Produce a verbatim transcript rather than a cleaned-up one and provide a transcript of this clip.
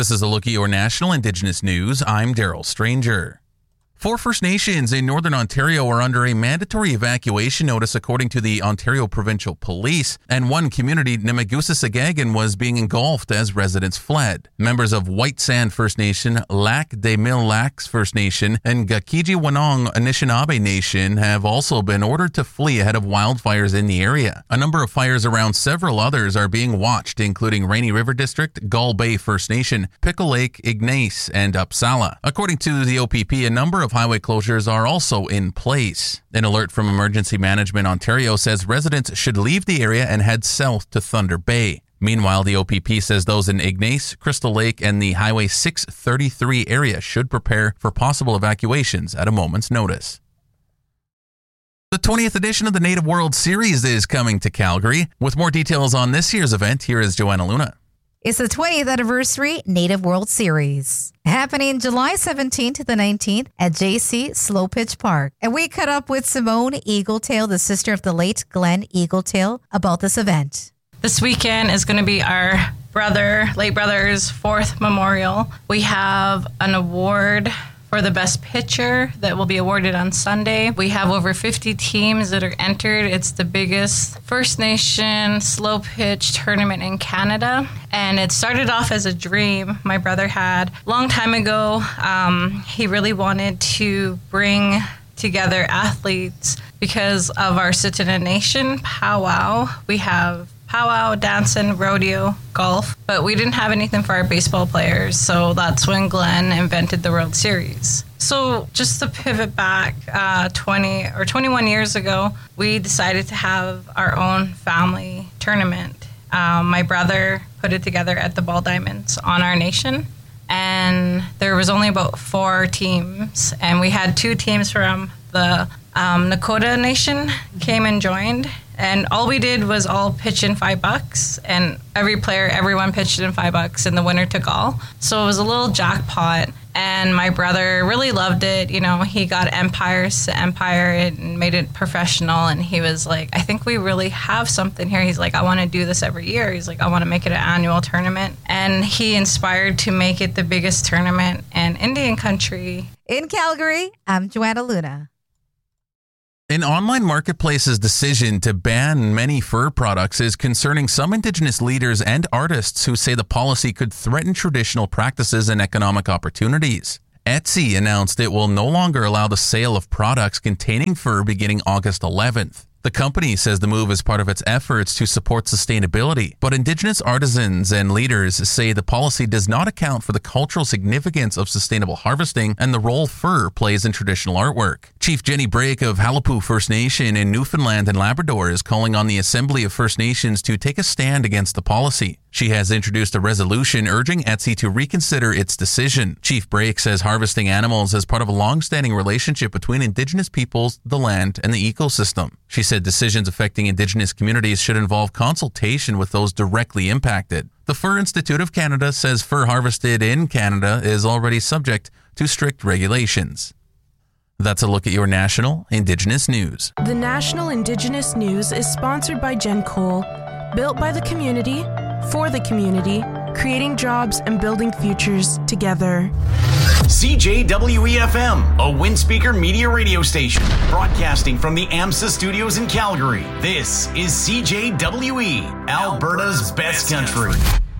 This is a look at your national Indigenous news. I'm Daryl Stranger. Four First Nations in Northern Ontario are under a mandatory evacuation notice according to the Ontario Provincial Police, and one community, Nemagusa-Sagagan, was being engulfed as residents fled. Members of White Sand First Nation, Lac des Mille Lacs First Nation, and Gakiji-Wanong Anishinaabe Nation have also been ordered to flee ahead of wildfires in the area. A number of fires around several others are being watched, including Rainy River District, Gull Bay First Nation, Pickle Lake, Ignace, and Uppsala. According to the O P P, a number of highway closures are also in place. An alert from Emergency Management Ontario says residents should leave the area and head south to Thunder Bay. Meanwhile, the O P P says those in Ignace, Crystal Lake, and the Highway six thirty-three area should prepare for possible evacuations at a moment's notice. The twentieth edition of the Native World Series is coming to Calgary. With more details on this year's event, here is Joanna Luna. It's the twentieth anniversary Native World Series, happening July seventeenth to the nineteenth at J C Slow Pitch Park. And we caught up with Simone Eagletail, the sister of the late Glenn Eagletail, about this event. This weekend is going to be our brother, late brother's fourth memorial. We have an award for the best pitcher that will be awarded on Sunday. We have over fifty teams that are entered. It's the biggest First Nation slow pitch tournament in Canada. And it started off as a dream my brother had a long time ago. Um, he really wanted to bring together athletes because of our Tsuut'ina Nation powwow. We have powwow, dancing, rodeo, golf, but we didn't have anything for our baseball players, so that's when Glenn invented the World Series. So just to pivot back uh, twenty or twenty-one years ago, we decided to have our own family tournament. Um, my brother put it together at the Ball Diamonds on our nation, and there was only about four teams, and we had two teams from the um, Nakota Nation came and joined. And all we did was all pitch in five bucks, and every player, everyone pitched in five bucks, and the winner took all. So it was a little jackpot, and my brother really loved it. You know, he got Empires to Empire and made it professional, and he was like, I think we really have something here. He's like, I want to do this every year. He's like, I want to make it an annual tournament. And he inspired to make it the biggest tournament in Indian country. In Calgary, I'm Joanna Luna. An online marketplace's decision to ban many fur products is concerning some Indigenous leaders and artists who say the policy could threaten traditional practices and economic opportunities. Etsy announced it will no longer allow the sale of products containing fur beginning August eleventh. The company says the move is part of its efforts to support sustainability, but Indigenous artisans and leaders say the policy does not account for the cultural significance of sustainable harvesting and the role fur plays in traditional artwork. Chief Jenny Brake of Halapu First Nation in Newfoundland and Labrador is calling on the Assembly of First Nations to take a stand against the policy. She has introduced a resolution urging Etsy to reconsider its decision. Chief Brake says harvesting animals is part of a long-standing relationship between Indigenous peoples, the land, and the ecosystem. She said decisions affecting Indigenous communities should involve consultation with those directly impacted. The Fur Institute of Canada says fur harvested in Canada is already subject to strict regulations. That's a look at your national Indigenous news. The National Indigenous News is sponsored by Gen Cole, built by the community, for the community, creating jobs and building futures together. C J W E F M, a Windspeaker media radio station, broadcasting from the AMSA studios in Calgary. This is C J W E, Alberta's best country.